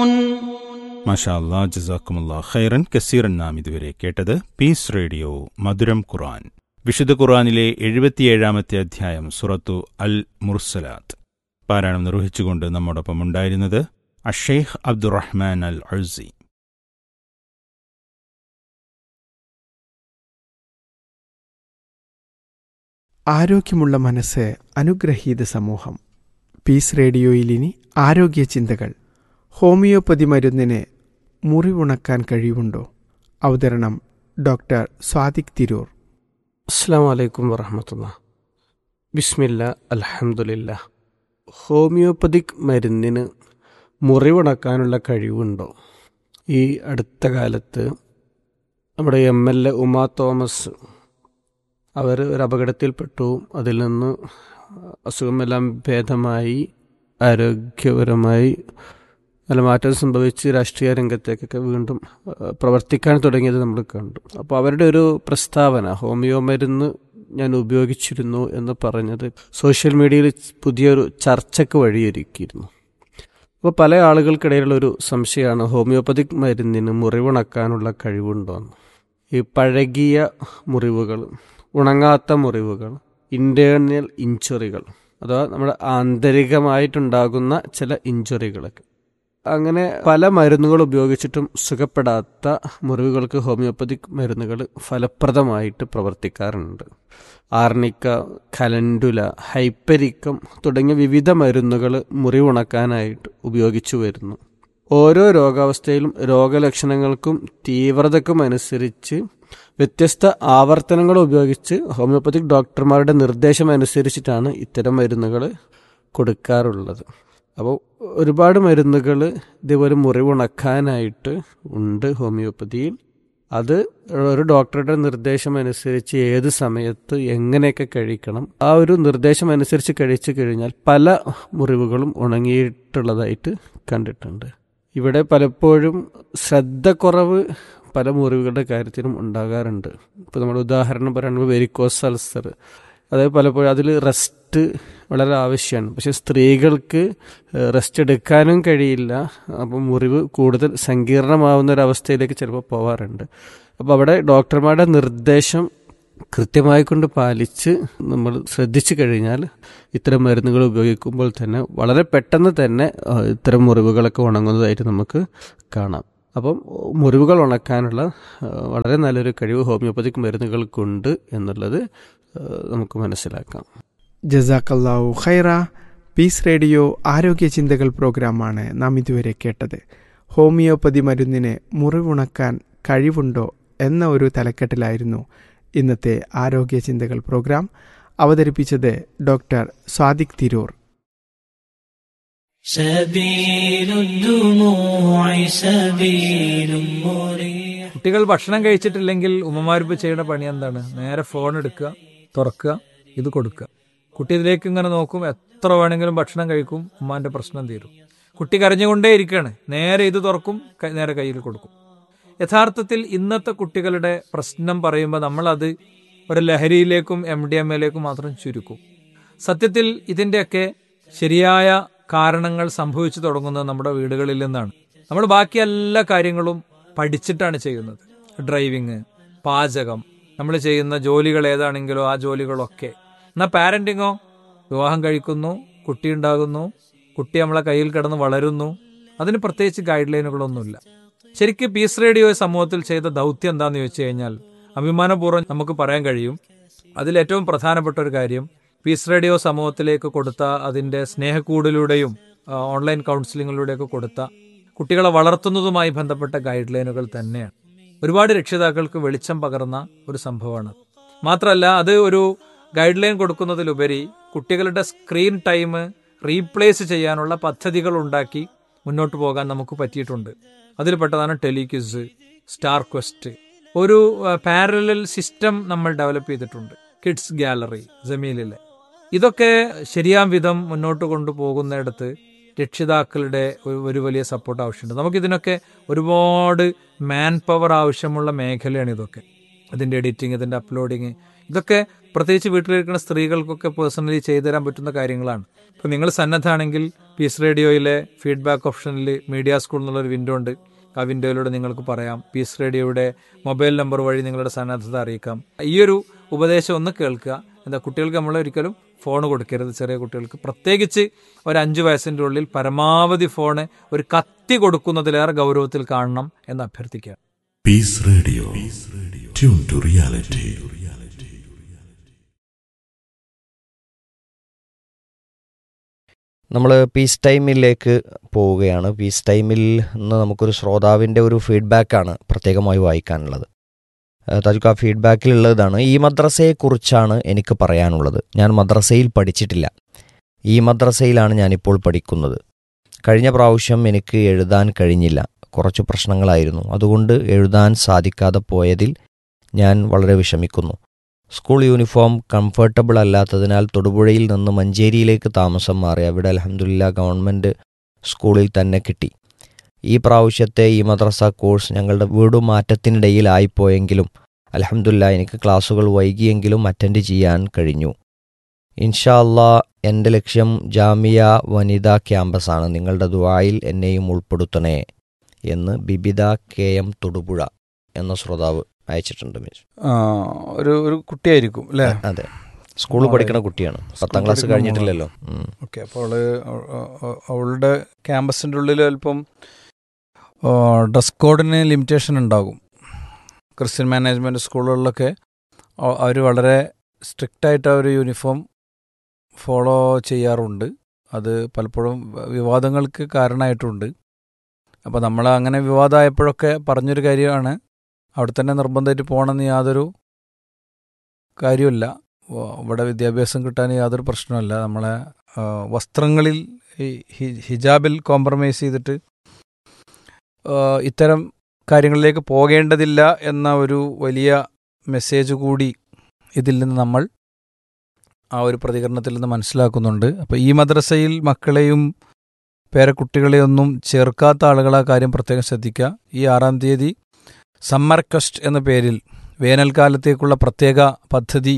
മാഷാ അല്ലാ, ജസാക്കുമുല്ലാ ഖൈറൻ കസീറൻ. നാം ഇതുവരെ കേട്ടത് പീസ് റേഡിയോ മധുരം ഖുർആൻ. വിശുദ്ധ ഖുർആനിലെ 77-ാമത്തെ അധ്യായം സൂറത്തു അൽ മുർസലാത്ത് പാരായണം നിർവഹിച്ചുകൊണ്ട് നമ്മോടൊപ്പം ഉണ്ടായിരുന്നത് അഷേഖ് അബ്ദുറഹ്മാൻ അൽ അഴ്സി. ആരോഗ്യമുള്ള മനസ്സ്, അനുഗ്രഹീത സമൂഹം. പീസ് റേഡിയോയിൽ ഇനി ആരോഗ്യ ചിന്തകൾ. ഹോമിയോപ്പതി മരുന്നിന് മുറിവുണക്കാൻ കഴിവുണ്ടോ? അവതരണം ഡോക്ടർ സ്വാദിഖ് തിരൂർ. അസ്സലാമു അലൈക്കും വറഹ്മത്തുള്ളാഹി. ബിസ്മില്ലാ, അൽഹംദുലില്ലാ. ഹോമിയോപ്പതിക് മരുന്നിന് മുറിവുണക്കാനുള്ള കഴിവുണ്ടോ? ഈ അടുത്ത കാലത്ത് നമ്മുടെ MLA ഉമാ തോമസ് അവർ ഒരു അപകടത്തിൽപ്പെട്ടു. അതിൽ നിന്ന് അസുഖമെല്ലാം ഭേദമായി ആരോഗ്യപരമായി നല്ല മാറ്റം സംഭവിച്ച് രാഷ്ട്രീയ രംഗത്തേക്കൊക്കെ വീണ്ടും പ്രവർത്തിക്കാൻ തുടങ്ങിയത് നമ്മൾ കണ്ടു. അപ്പോൾ അവരുടെ ഒരു പ്രസ്താവന, ഹോമിയോ മരുന്ന് ഞാൻ ഉപയോഗിച്ചിരുന്നു എന്ന് പറഞ്ഞത് സോഷ്യൽ മീഡിയയിൽ പുതിയൊരു ചർച്ചയ്ക്ക് വഴിയൊരുക്കിയിരുന്നു. അപ്പോൾ പല ആളുകൾക്കിടയിലുള്ളൊരു സംശയമാണ് ഹോമിയോപ്പതിക് മരുന്നിന് മുറിവുണക്കാനുള്ള കഴിവുണ്ടോയെന്ന്. ഈ പഴകിയ മുറിവുകൾ, ഉണങ്ങാത്ത മുറിവുകൾ, ഇൻറ്റേർണൽ ഇഞ്ചുറികൾ, അഥവാ നമ്മുടെ ആന്തരികമായിട്ടുണ്ടാകുന്ന ചില ഇഞ്ചുറികളൊക്കെ, അങ്ങനെ പല മരുന്നുകൾ ഉപയോഗിച്ചിട്ടും സുഖപ്പെടാത്ത മുറിവുകൾക്ക് ഹോമിയോപ്പതിക് മരുന്നുകൾ ഫലപ്രദമായിട്ട് പ്രവർത്തിക്കാറുണ്ട്. ആർണിക്ക, കലൻഡുല, ഹൈപ്പരിക്കം തുടങ്ങിയ വിവിധ മരുന്നുകൾ മുറിവുണക്കാനായിട്ട് ഉപയോഗിച്ചു വരുന്നു. ഓരോ രോഗാവസ്ഥയിലും രോഗലക്ഷണങ്ങൾക്കും തീവ്രതക്കും അനുസരിച്ച് വ്യത്യസ്ത ആവർത്തനങ്ങൾ ഉപയോഗിച്ച് ഹോമിയോപ്പതിക് ഡോക്ടർമാരുടെ നിർദ്ദേശം അനുസരിച്ചിട്ടാണ് ഇത്തരം മരുന്നുകൾ കൊടുക്കാറുള്ളത്. അപ്പോൾ ഒരുപാട് മരുന്നുകൾ ഇതേപോലെ മുറിവുണക്കാനായിട്ട് ഉണ്ട് ഹോമിയോപ്പതിയിൽ. അത് ഒരു ഡോക്ടറുടെ നിർദ്ദേശം അനുസരിച്ച് ഏത് സമയത്ത് എങ്ങനെയൊക്കെ കഴിക്കണം, ആ ഒരു നിർദ്ദേശം അനുസരിച്ച് കഴിച്ചു കഴിഞ്ഞാൽ പല മുറിവുകളും ഉണങ്ങിയിട്ടുള്ളതായിട്ട് കണ്ടിട്ടുണ്ട്. ഇവിടെ പലപ്പോഴും ശ്രദ്ധക്കുറവ് പല മുറിവുകളുടെ കാര്യത്തിലും ഉണ്ടാകാറുണ്ട്. ഇപ്പോൾ നമ്മൾ ഉദാഹരണം പറയുമ്പോൾ വെരിക്കോസ് അൾസർ, അതായത് പലപ്പോഴും അതിൽ റെസ്റ്റ് വളരെ ആവശ്യമാണ്. പക്ഷെ സ്ത്രീകൾക്ക് റെസ്റ്റ് എടുക്കാനും കഴിയില്ല. അപ്പം മുറിവ് കൂടുതൽ സങ്കീർണമാവുന്ന ഒരവസ്ഥയിലേക്ക് ചിലപ്പോൾ പോവാറുണ്ട്. അപ്പോൾ അവിടെ ഡോക്ടർമാരുടെ നിർദ്ദേശം കൃത്യമായി കൊണ്ട് പാലിച്ച് നമ്മൾ ശ്രദ്ധിച്ചു കഴിഞ്ഞാൽ ഇത്തരം മരുന്നുകൾ ഉപയോഗിക്കുമ്പോൾ തന്നെ വളരെ പെട്ടെന്ന് തന്നെ ഇത്തരം മുറിവുകളൊക്കെ ഉണങ്ങുന്നതായിട്ട് നമുക്ക് കാണാം. അപ്പം മുറിവുകൾ ഉണക്കാനുള്ള വളരെ നല്ലൊരു കഴിവ് ഹോമിയോപ്പതിക് മരുന്നുകൾക്കുണ്ട് എന്നുള്ളത് നമുക്ക് മനസ്സിലാക്കാം. ജസാക്കല്ലാഹു ഖൈറ. പീസ് റേഡിയോ ആരോഗ്യ ചിന്തകൾ പ്രോഗ്രാമാണ് നാം ഇതുവരെ കേട്ടത്. ഹോമിയോപ്പതി മരുന്നിന് മുറിവുണക്കാൻ കഴിവുണ്ടോ എന്ന ഒരു തലക്കെട്ടിലായിരുന്നു ഇന്നത്തെ ആരോഗ്യ ചിന്തകൾ പ്രോഗ്രാം. അവതരിപ്പിച്ചത് ഡോക്ടർ സ്വാദിഖ് തിരൂർ. കുട്ടികൾ ഭക്ഷണം കഴിച്ചിട്ടില്ലെങ്കിൽ ഉമ്മമാരിപ്പോൾ ചെയ്യുന്ന പണി എന്താണ്? നേരെ ഫോൺ എടുക്കുക, തുറക്കുക, ഇത് കൊടുക്കുക. കുട്ടി ഇതിലേക്ക് ഇങ്ങനെ നോക്കും, എത്ര വേണമെങ്കിലും ഭക്ഷണം കഴിക്കും, ഉമ്മാന്റെ പ്രശ്നം തീരും. കുട്ടി കരഞ്ഞുകൊണ്ടേ ഇരിക്കുകയാണ്, നേരെ ഇത് തുറക്കും, നേരെ കയ്യിൽ കൊടുക്കും. യഥാർത്ഥത്തിൽ ഇന്നത്തെ കുട്ടികളുടെ പ്രശ്നം പറയുമ്പോൾ നമ്മളത് ഒരു ലഹരിയിലേക്കും MDMA മാത്രം ചുരുക്കും. സത്യത്തിൽ ഇതിൻ്റെയൊക്കെ ശരിയായ കാരണങ്ങൾ സംഭവിച്ചു തുടങ്ങുന്നത് നമ്മുടെ വീടുകളിൽ നിന്നാണ്. നമ്മൾ ബാക്കി എല്ലാ കാര്യങ്ങളും പഠിച്ചിട്ടാണ് ചെയ്യുന്നത്. ഡ്രൈവിങ്, പാചകം, നമ്മൾ ചെയ്യുന്ന ജോലികൾ ഏതാണെങ്കിലോ ആ ജോലികളൊക്കെ. എന്നാൽ പാരന്റിങ്ങോ, വിവാഹം കഴിക്കുന്നു, കുട്ടി ഉണ്ടാകുന്നു, കുട്ടി നമ്മളെ കയ്യിൽ കിടന്ന് വളരുന്നു, അതിന് പ്രത്യേകിച്ച് ഗൈഡ് ലൈനുകളൊന്നുമില്ല. ശരിക്കും പീസ് റേഡിയോ സമൂഹത്തിൽ ചെയ്ത ദൗത്യം എന്താണെന്ന് ചോദിച്ചു കഴിഞ്ഞാൽ അഭിമാനപൂർവ്വം നമുക്ക് പറയാൻ കഴിയും. അതിലേറ്റവും പ്രധാനപ്പെട്ട ഒരു കാര്യം പീസ് റേഡിയോ സമൂഹത്തിലേക്ക് കൊടുത്ത അതിൻ്റെ സ്നേഹക്കൂടിലൂടെയും ഓൺലൈൻ കൗൺസിലിങ്ങിലൂടെയൊക്കെ കൊടുത്ത കുട്ടികളെ വളർത്തുന്നതുമായി ബന്ധപ്പെട്ട ഗൈഡ് ലൈനുകൾ തന്നെയാണ്. ഒരുപാട് രക്ഷിതാക്കൾക്ക് വെളിച്ചം പകർന്ന ഒരു സംഭവമാണ്. മാത്രമല്ല, അത് ഒരു ഗൈഡ് ലൈൻ കൊടുക്കുന്നതിലുപരി കുട്ടികളുടെ സ്ക്രീൻ ടൈം റീപ്ലേസ് ചെയ്യാനുള്ള പദ്ധതികൾ ഉണ്ടാക്കി മുന്നോട്ട് പോകാൻ നമുക്ക് പറ്റിയിട്ടുണ്ട്. അതിൽപ്പെട്ടതാണ് ടെലിക്വിസ്, സ്റ്റാർ ക്വസ്റ്റ്. ഒരു പാരലൽ സിസ്റ്റം നമ്മൾ ഡെവലപ്പ് ചെയ്തിട്ടുണ്ട്. Kids gallery, ജമീലിലെ. ഇതൊക്കെ ശരിയാം വിധം മുന്നോട്ട് കൊണ്ടുപോകുന്നിടത്ത് രക്ഷിതാക്കളുടെ ഒരു വലിയ സപ്പോർട്ട് ആവശ്യമുണ്ട്. നമുക്കിതിനൊക്കെ ഒരുപാട് മാൻ പവർ ആവശ്യമുള്ള മേഖലയാണ് ഇതൊക്കെ. ഇതിൻ്റെ എഡിറ്റിംഗ്, ഇതിൻ്റെ അപ്ലോഡിങ്, ഇതൊക്കെ പ്രത്യേകിച്ച് വീട്ടിലിരിക്കുന്ന സ്ത്രീകൾക്കൊക്കെ പേഴ്സണലി ചെയ്തു തരാൻ പറ്റുന്ന കാര്യങ്ങളാണ്. ഇപ്പോൾ നിങ്ങൾ സന്നദ്ധാണെങ്കിൽ പീസ് റേഡിയോയിലെ ഫീഡ്ബാക്ക് ഓപ്ഷനിൽ മീഡിയ സ്കൂൾ എന്നുള്ളൊരു വിൻഡോ ഉണ്ട്. ആ വിൻഡോയിലൂടെ നിങ്ങൾക്ക് പറയാം. പീസ് റേഡിയോയുടെ മൊബൈൽ നമ്പർ വഴി നിങ്ങളുടെ സന്നദ്ധത അറിയിക്കാം. ഈ ഒരു ഉപദേശം ഒന്ന് കേൾക്കുക. എന്താ, കുട്ടികൾക്ക് നമ്മൾ ഒരിക്കലും ഫോൺ കൊടുക്കരുത്. ചെറിയ കുട്ടികൾക്ക് പ്രത്യേകിച്ച് ഒരു 5 വയസ്സിൻ്റെ ഉള്ളിൽ പരമാവധി ഫോണ് ഒരു കത്തി കൊടുക്കുന്നതിലേറെ ഗൗരവത്തിൽ കാണണം എന്ന് അഭ്യർത്ഥിക്കുക. Piece radio, tune to reality. നമ്മൾ പീസ് ടൈമിലേക്ക് പോവുകയാണ്. പീസ് ടൈമിൽ നിന്ന് നമുക്കൊരു ശ്രോതാവിൻ്റെ ഒരു ഫീഡ്ബാക്കാണ് പ്രത്യേകമായി വായിക്കാനുള്ളത്. താജുക്ക്, ആ ഫീഡ്ബാക്കിലുള്ളതാണ്: ഈ മദ്രസയെക്കുറിച്ചാണ് എനിക്ക് പറയാനുള്ളത്. ഞാൻ മദ്രസയിൽ പഠിച്ചിട്ടില്ല. ഈ മദ്രസയിലാണ് ഞാനിപ്പോൾ പഠിക്കുന്നത്. കഴിഞ്ഞ പ്രാവശ്യം എനിക്ക് എഴുതാൻ കഴിഞ്ഞില്ല. കുറച്ച് പ്രശ്നങ്ങളായിരുന്നു. അതുകൊണ്ട് എഴുതാൻ സാധിക്കാതെ പോയതിൽ ഞാൻ വളരെ വിഷമിക്കുന്നു. സ്കൂൾ യൂണിഫോം കംഫർട്ടബിൾ അല്ലാത്തതിനാൽ തൊടുപുഴയിൽ നിന്ന് മഞ്ചേരിയിലേക്ക് താമസം മാറി. അവിടെ അൽഹംദുലില്ലാ ഗവൺമെൻറ് സ്കൂളിൽ തന്നെ കിട്ടി. ഈ പ്രാവശ്യത്തെ ഈ മദ്രസ കോഴ്സ് ഞങ്ങളുടെ വീടുമാറ്റത്തിനിടയിലായിപ്പോയെങ്കിലും അൽഹംദുലില്ലാ എനിക്ക് ക്ലാസ്സുകൾ വൈകിയെങ്കിലും അറ്റൻഡ് ചെയ്യാൻ കഴിഞ്ഞു. ഇൻഷാ അല്ലാ എൻ്റെ ലക്ഷ്യം ജാമിയ വനിതാ ക്യാമ്പസാണ്. നിങ്ങളുടെ ദുആയിൽ എന്നെയും ഉൾപ്പെടുത്തണേ എന്ന് ബിബിത KM തൊടുപുഴ എന്ന ശ്രോതാവ് അയച്ചിട്ടുണ്ട്. ഒരു കുട്ടിയായിരിക്കും അല്ലേ? അതെ, സ്കൂളിൽ പഠിക്കുന്ന കുട്ടിയാണ്. 10ാം ക്ലാസ് കഴിഞ്ഞിട്ടില്ലല്ലോ. ഓക്കെ, അപ്പോൾ അവളുടെ ക്യാമ്പസിൻ്റെ ഉള്ളിൽ അല്പം ഡ്രസ് കോഡിന് ലിമിറ്റേഷൻ ഉണ്ടാകും. ക്രിസ്ത്യൻ മാനേജ്മെൻറ്റ് സ്കൂളുകളിലൊക്കെ അവർ വളരെ സ്ട്രിക്റ്റായിട്ട് ആ ഒരു യൂണിഫോം ഫോളോ ചെയ്യാറുണ്ട്. അത് പലപ്പോഴും വിവാദങ്ങൾക്ക് കാരണമായിട്ടുണ്ട്. അപ്പോൾ നമ്മൾ അങ്ങനെ വിവാദമായപ്പോഴൊക്കെ പറഞ്ഞൊരു കാര്യമാണ്, അവിടെ തന്നെ നിർബന്ധമായിട്ട് പോകണമെന്ന് യാതൊരു കാര്യമില്ല. ഇവിടെ വിദ്യാഭ്യാസം കിട്ടാൻ യാതൊരു പ്രശ്നമല്ല. നമ്മളെ വസ്ത്രങ്ങളിൽ ഹിജാബിൽ കോംപ്രമൈസ് ചെയ്തിട്ട് ഇത്തരം കാര്യങ്ങളിലേക്ക് പോകേണ്ടതില്ല എന്ന ഒരു വലിയ മെസ്സേജ് കൂടി ഇതിൽ നിന്ന് നമ്മൾ ആ ഒരു പ്രതികരണത്തിൽ നിന്ന് മനസ്സിലാക്കുന്നുണ്ട്. അപ്പോൾ ഈ മദ്രസയിൽ മക്കളെയും പേരക്കുട്ടികളെയൊന്നും ചേർക്കാത്ത ആളുകൾ ആ കാര്യം പ്രത്യേകം ശ്രദ്ധിക്കുക. ഈ 6-ാം തീയതി സമ്മർ ക്വസ്റ്റ് എന്ന പേരിൽ വേനൽക്കാലത്തേക്കുള്ള പ്രത്യേക പദ്ധതി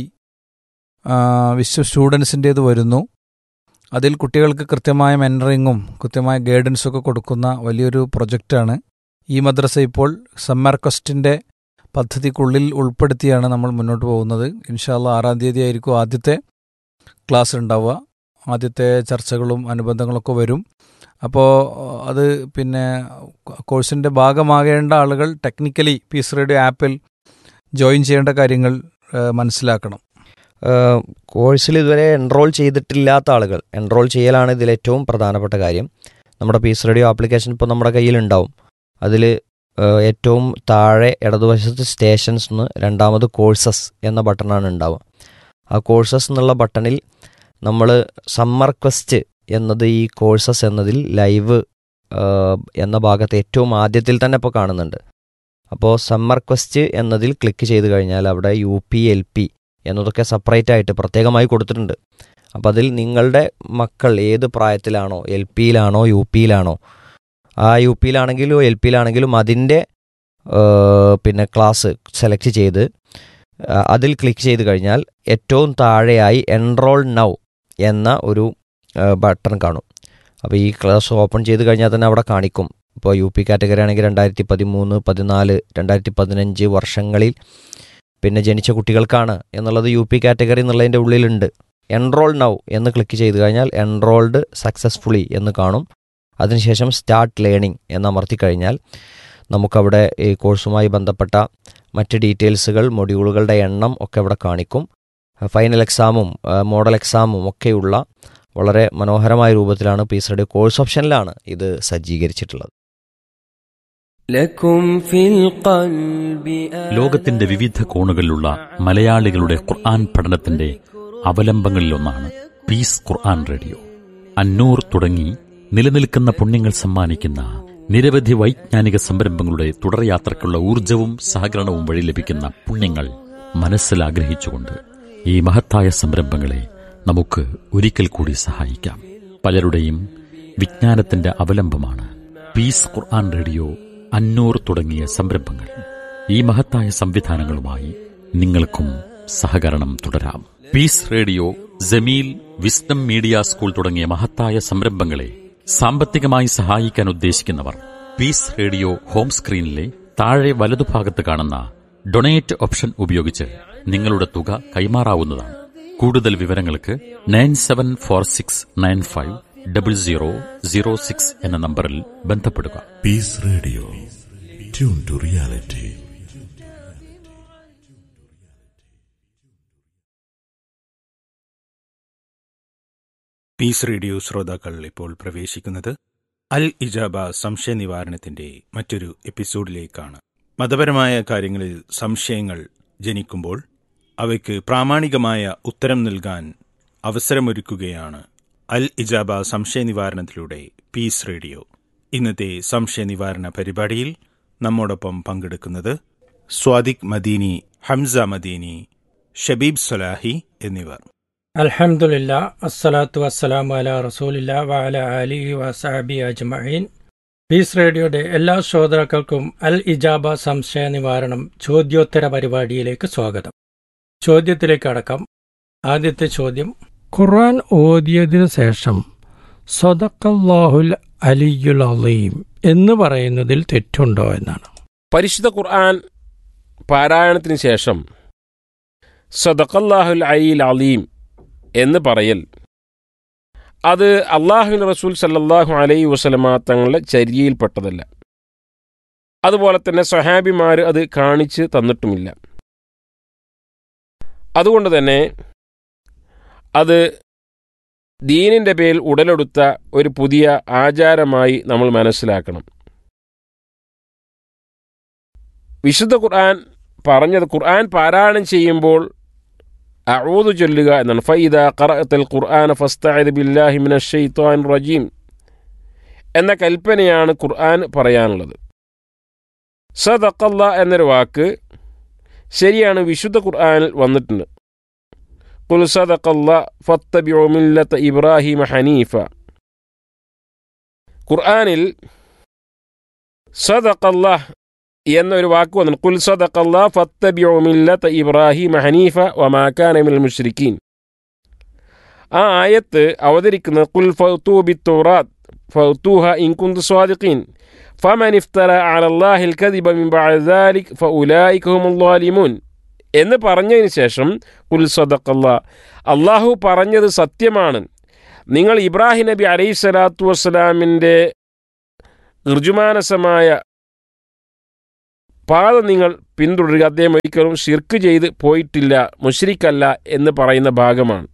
സ്റ്റുഡൻസിൻ്റേത് വരുന്നു. അതിൽ കുട്ടികൾക്ക് കൃത്യമായ മെൻറ്ററിങ്ങും കൃത്യമായ ഗൈഡൻസൊക്കെ കൊടുക്കുന്ന വലിയൊരു പ്രൊജക്റ്റാണ്. ഈ മദ്രസ ഇപ്പോൾ സമ്മർ ക്വസ്റ്റിൻ്റെ പദ്ധതിക്കുള്ളിൽ ഉൾപ്പെടുത്തിയാണ് നമ്മൾ മുന്നോട്ട് പോകുന്നത്. ഇൻഷാ അല്ലാ 6-ാം തീയതി ആയിരിക്കും ആദ്യത്തെ ക്ലാസ് ഉണ്ടാവുക. ആദ്യത്തെ ചർച്ചകളും അനുബന്ധങ്ങളൊക്കെ വരും. അപ്പോൾ അത് പിന്നെ കോഴ്സിൻ്റെ ഭാഗമാകേണ്ട ആളുകൾ ടെക്നിക്കലി പീസ് റേഡിയോ ആപ്പിൽ ജോയിൻ ചെയ്യേണ്ട കാര്യങ്ങൾ മനസ്സിലാക്കണം. കോഴ്സിൽ ഇതുവരെ എൻറോൾ ചെയ്തിട്ടില്ലാത്ത ആളുകൾ എൻറോൾ ചെയ്യലാണ് ഇതിലേറ്റവും പ്രധാനപ്പെട്ട കാര്യം. നമ്മുടെ പീസ് റേഡിയോ ആപ്ലിക്കേഷൻ ഇപ്പോൾ നമ്മുടെ കയ്യിലുണ്ടാവും. അതിൽ ഏറ്റവും താഴെ ഇടതുവശത്ത് സ്റ്റേഷൻസ് എന്ന് 2ാമത് കോഴ്സസ് എന്ന ബട്ടണാണ് ഉണ്ടാവുക. ആ കോഴ്സസ് എന്നുള്ള ബട്ടണിൽ നമ്മൾ സമ്മർ ക്വസ്റ്റ് എന്നത് ഈ കോഴ്സസ് എന്നതിൽ ലൈവ് എന്ന ഭാഗത്ത് ഏറ്റവും ആദ്യത്തിൽ തന്നെ ഇപ്പോൾ കാണുന്നുണ്ട്. അപ്പോൾ സമ്മർ ക്വസ്റ്റ് എന്നതിൽ ക്ലിക്ക് ചെയ്ത് കഴിഞ്ഞാൽ അവിടെ UP LP എന്നതൊക്കെ സെപ്പറേറ്റ് ആയിട്ട് പ്രത്യേകമായി കൊടുത്തിട്ടുണ്ട്. അപ്പോൾ അതിൽ നിങ്ങളുടെ മക്കൾ ഏത് പ്രായത്തിലാണോ, LPയിലാണോ UPയിലാണോ, ആ UPയിലാണെങ്കിലും LPയിലാണെങ്കിലും അതിൻ്റെ പിന്നെ ക്ലാസ് സെലക്ട് ചെയ്ത് അതിൽ ക്ലിക്ക് ചെയ്ത് കഴിഞ്ഞാൽ ഏറ്റവും താഴെയായി എൻറോൾ നൗ എന്ന ഒരു ബട്ടൺ കാണും. അപ്പോൾ ഈ ക്ലാസ് ഓപ്പൺ ചെയ്ത് കഴിഞ്ഞാൽ തന്നെ അവിടെ കാണിക്കും. ഇപ്പോൾ UP കാറ്റഗറി ആണെങ്കിൽ 2013, 14, 2015 വർഷങ്ങളിൽ പിന്നെ ജനിച്ച കുട്ടികൾക്കാണ് എന്നുള്ളത് UP കാറ്റഗറി എന്നുള്ളതിൻ്റെ ഉള്ളിലുണ്ട്. എൻറോൾ നൗ എന്ന് ക്ലിക്ക് ചെയ്ത് കഴിഞ്ഞാൽ എൻറോൾഡ് സക്സസ്ഫുള്ളി എന്ന് കാണും. അതിനുശേഷം സ്റ്റാർട്ട് ലേണിംഗ് എന്നമർത്തി കഴിഞ്ഞാൽ നമുക്കവിടെ ഈ കോഴ്സുമായി ബന്ധപ്പെട്ട മറ്റ് ഡീറ്റെയിൽസുകൾ, മൊഡ്യൂളുകളുടെ എണ്ണം ഒക്കെ അവിടെ കാണിക്കും. ഫൈനൽ എക്സാമും മോഡൽ എക്സാമും ഒക്കെയുള്ള വളരെ മനോഹരമായ രൂപത്തിലാണ് പീസ് റേഡിയോ കോഴ്സ് ഓപ്ഷനിലാണ് ഇത് സജ്ജീകരിച്ചിട്ടുള്ളത്. ലോകത്തിന്റെ വിവിധ കോണുകളിലുള്ള മലയാളികളുടെ ഖുർആൻ പഠനത്തിന്റെ അവലംബങ്ങളിലൊന്നാണ് പീസ് ഖുർആൻ റേഡിയോ. അന്നൂർ തുടങ്ങി നിലനിൽക്കുന്ന പുണ്യങ്ങൾ സമ്മാനിക്കുന്ന നിരവധി വൈജ്ഞാനിക സംരംഭങ്ങളുടെ തുടർയാത്രയ്ക്കുള്ള ഊർജവും സഹകരണവും വഴി ലഭിക്കുന്ന പുണ്യങ്ങൾ മനസ്സിലാഗ്രഹിച്ചുകൊണ്ട് ഈ മഹത്തായ സംരംഭങ്ങളെ നമുക്ക് ഒരിക്കൽ കൂടി സഹായിക്കാം. പലരുടെയും വിജ്ഞാനത്തിന്റെ അവലംബമാണ് പീസ് ഖുർആൻ റേഡിയോ, അന്നൂർ തുടങ്ങിയ സംരംഭങ്ങൾ. ഈ മഹത്തായ സംവിധാനങ്ങളുമായി നിങ്ങൾക്കും സഹകരണം തുടരാം. Piece radio, Jameel, wisdom media school തുടങ്ങിയ മഹത്തായ സംരംഭങ്ങളെ സാമ്പത്തികമായി സഹായിക്കാൻ ഉദ്ദേശിക്കുന്നവർ പീസ് റേഡിയോ ഹോം സ്ക്രീനിലെ താഴെ വലതുഭാഗത്ത് കാണുന്ന ഡൊണേറ്റ് ഓപ്ഷൻ ഉപയോഗിച്ച് നിങ്ങളുടെ തുക കൈമാറാവുന്നതാണ്. കൂടുതൽ വിവരങ്ങൾക്ക് 9746950006 എന്ന നമ്പറിൽ ബന്ധപ്പെടുക. Piece radio, tune to reality. Piece radio ശ്രോതാക്കൾ ഇപ്പോൾ പ്രവേശിക്കുന്നത് അൽ ഇജാബ സംശയ നിവാരണത്തിന്റെ മറ്റൊരു എപ്പിസോഡിലേക്കാണ്. മതപരമായ കാര്യങ്ങളിൽ സംശയങ്ങൾ ജനിക്കുമ്പോൾ അവയ്ക്ക് പ്രാമാണികമായ ഉത്തരം നൽകാൻ അവസരമൊരുക്കുകയാണ് അൽ ഇജാബ സംശയ നിവാരണത്തിലൂടെ പീസ് റേഡിയോ. ഇന്നത്തെ സംശയ നിവാരണ പരിപാടിയിൽ നമ്മോടൊപ്പം പങ്കെടുക്കുന്നത് സ്വാദിഖ് മദീനി, ഹംസ മദീനി, ഷബീബ് സലാഹി എന്നിവർ. അൽഹംദുലില്ലാ, അസ്സലാത്തു വസ്സലാമു അലാ റസൂലില്ലാ വഅലാ ആലിഹി വസഹബിഹി അജ്മഈൻ. പീസ് റേഡിയോയുടെ എല്ലാ ശ്രോതാക്കൾക്കും അൽ ഇജാബ സംശയ നിവാരണം ചോദ്യോത്തര പരിപാടിയിലേക്ക് സ്വാഗതം. ചോദ്യത്തിലേക്ക് അടക്കാം. ആദ്യത്തെ ചോദ്യം, ഖുർആൻ ഓതിയതിനു ശേഷം സദഖല്ലാഹുൽ അലിയ്യുൽ അളീം എന്ന് പറയുന്നതിൽ തെറ്റുണ്ടോ എന്നാണ്. പരിശുദ്ധ ഖുർആൻ പാരായണത്തിന് ശേഷം സദഖല്ലാഹുൽ അലിയ്യുൽ അളീം എന്ന് പറയൽ അത് അള്ളാഹുവിൻ റസൂൽ സല്ലല്ലാഹു അലൈഹി വസല്ലമ തങ്ങളുടെ ചര്യയിൽപ്പെട്ടതല്ല. അതുപോലെ തന്നെ സ്വഹാബിമാർ അത് കാണിച്ച് തന്നിട്ടുമില്ല. അതുകൊണ്ട് തന്നെ അത് ദീനിൻ്റെ പേരിൽ ഉടലെടുത്ത ഒരു പുതിയ ആചാരമായി നമ്മൾ മനസ്സിലാക്കണം. വിശുദ്ധ ഖുർആൻ പറഞ്ഞത് ഖുർആൻ പാരായണം ചെയ്യുമ്പോൾ അഊദു ചൊല്ലുക എന്നാണ്. ഫഇദാ ഖറഅതൽ ഖുർആന ഫസ്തഇദ് ബില്ലാഹി മിനശ് ശൈത്വാനിർ റജീം എന്ന കൽപ്പനയാണ് ഖുർആൻ പറയാനുള്ളത്. സദഖല്ലാ എന്നൊരു വാക്ക് ശരിയാണ്, വിശുദ്ധ ഖുർആനിൽ വന്നിട്ടുണ്ട്. ഖുൽ സദഖല്ലാ ഫത്തബിഉ മില്ലത ഇബ്രാഹിമ ഹനീഫ. ഖുർആനിൽ സദഖല്ലാ എന്നൊരു വാക്ക് വന്നു. ഖുൽ സദഖല്ലാ ഫത്തബിഉ മില്ലത ഇബ്രാഹിമ ഹനീഫ വമാ കാന മിനൽ മുശ്രിക്കീൻ. ആ ആയത്ത് അവതരിക്കുന്നത് ഖുൽ ഫഅ്തു ബിത്തൗറാത്ത് ഫഅ്തുഹ ഇൻ കുൻതും സ്വാദിഖീൻ ഫമൻ ഇഫ്തറ അലല്ലാഹിൽ കദിബ മിൻ ബഅദി ദാലിക ഫഉലൈക ഹുമുൽ ളാലിമൂൻ എന്ന് പറഞ്ഞതിന് ശേഷം ഖുൽ സദഖല്ലാ, അല്ലാഹു പറഞ്ഞത് സത്യമാണ്, നിങ്ങൾ ഇബ്രാഹിം നബി അലൈഹിസ്സലാത്തു വസ്സലാമിൻ്റെ ഋജുമാനസമായ പാത നിങ്ങൾ പിന്തുടരുക, അദ്ദേഹം ഒരിക്കലും ശിർക്ക് ചെയ്ത് പോയിട്ടില്ല, മുശ്രിക്കല്ല എന്ന് പറയുന്ന ഭാഗമാണ്.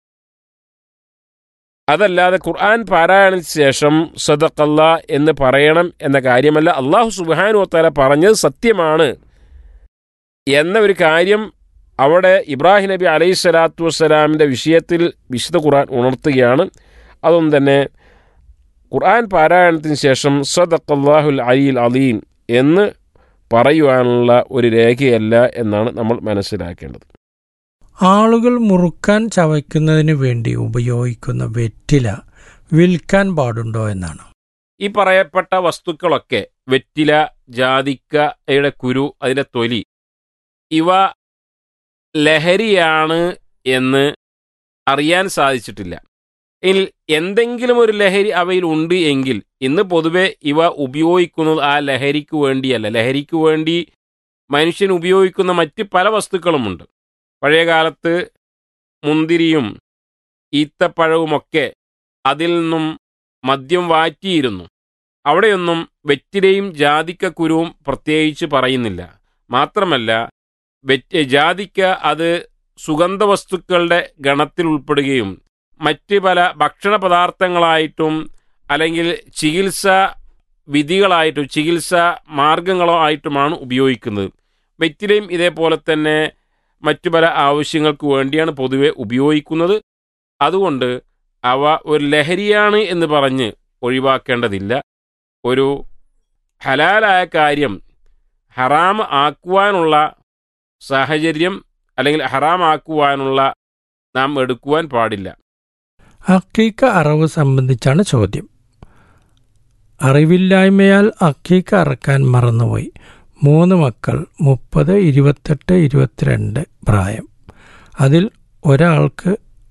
അതല്ലാതെ ഖുർആൻ പാരായണത്തിന് ശേഷം സദഖല്ലാ എന്ന് പറയണം എന്ന കാര്യമല്ല. അല്ലാഹു സുബ്ഹാനഹു വ തആല പറഞ്ഞത് സത്യമാണ് എന്ന ഒരു കാര്യം അവിടെ ഇബ്രാഹിം നബി അലൈഹിസ്സലാത്തു വസ്സലാമിൻ്റെ വിഷയത്തിൽ വിശുദ്ധ ഖുർആൻ ഉണർത്തുകയാണ്. അതുകൊണ്ട് തന്നെ ഖുർആൻ പാരായണത്തിന് ശേഷം സദഖല്ലാഹുൽ അലിയ്യുൽ അളീം എന്ന് പറയുവാനുള്ള ഒരു രേഖയല്ല എന്നാണ് നമ്മൾ മനസ്സിലാക്കേണ്ടത്. ആളുകൾ മുറുക്കാൻ ചവയ്ക്കുന്നതിന് വേണ്ടി ഉപയോഗിക്കുന്ന വെറ്റില വിൽക്കാൻ പാടുണ്ടോ എന്നാണ്. ഈ പറയപ്പെട്ട വസ്തുക്കളൊക്കെ വെറ്റില, ജാതിക്കയുടെ കുരു, അതിൻ്റെ തൊലി, ഇവ ലഹരിയാണ് എന്ന് അറിയാൻ സാധിച്ചിട്ടില്ല. ഇനി എന്തെങ്കിലും ഒരു ലഹരി അവയിൽ ഉണ്ട് എങ്കിൽ ഇന്ന് പൊതുവെ ഇവ ഉപയോഗിക്കുന്നത് ആ ലഹരിക്ക് വേണ്ടിയല്ല. ലഹരിക്ക് വേണ്ടി മനുഷ്യൻ ഉപയോഗിക്കുന്ന മറ്റ് പല വസ്തുക്കളുമുണ്ട്. പഴയകാലത്ത് മുന്തിരിയും ഈത്തപ്പഴവുമൊക്കെ അതിൽ നിന്നും മദ്യം വാറ്റിയിരുന്നു. അവിടെയൊന്നും വെറ്റിലയും ജാതിക്കക്കുരുവും പ്രത്യേകിച്ച് പറയുന്നില്ല. മാത്രമല്ല ജാതിക്ക അത് സുഗന്ധവസ്തുക്കളുടെ ഗണത്തിൽ ഉൾപ്പെടുകയും മറ്റ് പല ഭക്ഷണ പദാർത്ഥങ്ങളായിട്ടും അല്ലെങ്കിൽ ചികിത്സാ വിധികളായിട്ടും ചികിത്സാ മാർഗങ്ങളോ ആയിട്ടുമാണ് ഉപയോഗിക്കുന്നത്. വെറ്റിലയും ഇതേപോലെ തന്നെ മറ്റു പല ആവശ്യങ്ങൾക്ക് വേണ്ടിയാണ് പൊതുവെ ഉപയോഗിക്കുന്നത്. അതുകൊണ്ട് അവ ഒരു ലഹരിയാണ് എന്ന് പറഞ്ഞ് ഒഴിവാക്കേണ്ടതില്ല. ഒരു ഹലാലായ കാര്യം ഹറാം ആക്കുവാനുള്ള സാഹചര്യം അല്ലെങ്കിൽ ഹറാം ആക്കുവാനുള്ള നാം എടുക്കുവാൻ പാടില്ല. അക്കീക്ക അറവ് സംബന്ധിച്ചാണ് ചോദ്യം. അറിവില്ലായ്മയാൽ അക്കീക്ക അറക്കാൻ മറന്നുപോയി. 3 മക്കൾ, 30, 28, 22 പ്രായം. അതിൽ ഒരാൾക്ക്